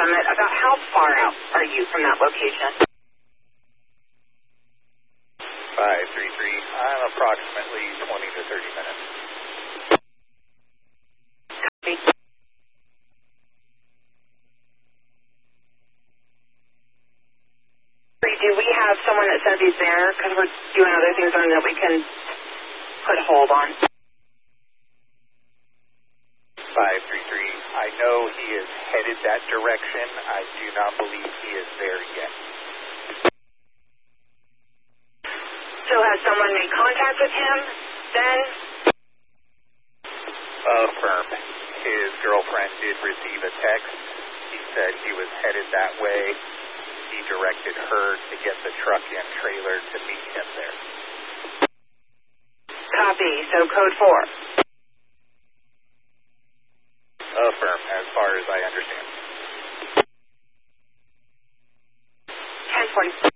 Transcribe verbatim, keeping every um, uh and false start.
it. About how far out are you from that location? five three three. I'm approximately twenty to thirty minutes. Copy. Do we have someone that says he's there? Because we're doing other things on that we can put a hold on. five three three. I know he is headed that direction. I do not believe he is there yet. So has someone made contact with him then? Affirm. His girlfriend did receive a text. He said he was headed that way. He directed her to get the truck and trailer to meet him there. Copy. So code four. Affirm, as far as I understand. ten forty.